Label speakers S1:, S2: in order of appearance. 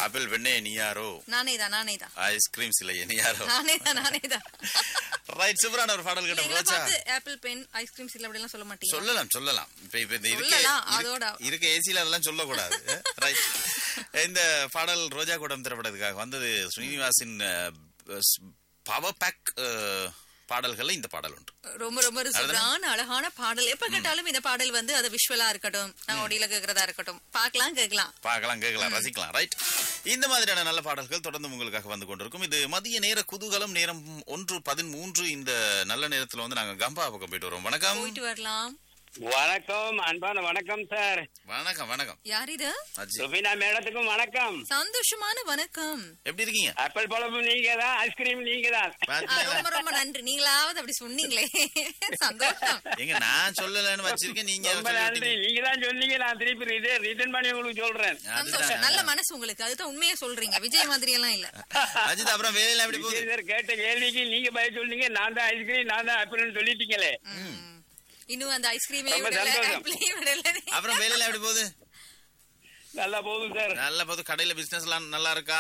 S1: Apple வெண்ணே நீ யாரோ?
S2: நானேதான்.
S1: ஐஸ்கிரீம் சிலையே நீ யாரோ?
S2: நானேதான்.
S1: ரைட், சூப்பரான ஒரு பாடல் கேட்டோம் ரோஜா.
S2: ஆப்பிள் பென் ஐஸ்கிரீம் சில அப்படி எல்லாம் சொல்ல மாட்டீங்க?
S1: சொல்லலாம். இப்ப இந்த
S2: அதோட
S1: இருக்க ஏசில அதெல்லாம் சொல்லக்கூடாது. ரைட், இந்த பாடல் ரோஜா கூடம் திரைப்படத்துக்காக வந்தது. ஸ்ரீனிவாசின் பவர் பேக் பாடல்கள் இந்த பாடல் உண்டு.
S2: ரொம்ப ரொம்ப சூப்பரான அழகான பாடல். எப்ப கேட்டாலும் இந்த பாடல் வந்து அது விஷுவலா இருக்கட்டும், ஒடியில கேக்குறதா இருக்கட்டும், கேட்கலாம்,
S1: ரசிக்கலாம். ரைட், இந்த மாதிரியான நல்ல பாடல்கள் தொடர்ந்து உங்களுக்காக வந்து கொண்டிருக்கும். இது மதிய நேர குதூகலம், நேரம் 1:13. இந்த நல்ல நேரத்துல வந்து நாங்க கம்பா பக்கம் போயிட்டு வரோம். வணக்கம்.
S2: போயிட்டு வரலாம்.
S3: வணக்கம், அன்பான வணக்கம் சார்.
S1: வணக்கம்.
S2: யார் இது?
S3: சுபினா மேடத்துக்கும் வணக்கம்.
S2: சந்தோஷமான வணக்கம்.
S1: எப்படி இருக்கீங்க?
S3: ஆப்பிள் பழமும் நீங்க தான், ஐஸ்கிரீம் நீங்க தான்.
S2: ரொம்ப ரொம்ப நன்றி. நீங்களாவது அப்படி சொன்னீங்களே, சந்தோஷம்.
S1: எங்க நான் சொல்லலன்னு வச்சிருக்கேன், நீங்க
S3: ரொம்ப நன்றி. நீங்க தான் சொன்னீங்க, நான் திருப்பி ரிட்டர்ன் பண்ணி உங்களுக்கு சொல்றேன்.
S2: சந்தோஷம், நல்ல மனசு உங்களுக்கு. அதுதான் உண்மையா சொல்றீங்க, விஜய் மாதிரி எல்லாம் இல்ல.
S1: அஜித், அப்புறம் வேலையில எப்படி போகுது
S3: சார்? கேட்ட கேள்விக்கு நீங்க பதில் சொன்னீங்க. நான் தான் ஐஸ்கிரீம், நான் தான் ஆப்பிள்னு சொல்லிட்டீங்களே.
S2: இன்னும் அந்த ஐஸ்கிரீமே
S1: அப்புறம் வேலையில எப்படி போகுது?
S3: நல்லா போகுது சார்.
S1: நல்லா போகுது. கடையில பிசினஸ் எல்லாம் நல்லா இருக்கா?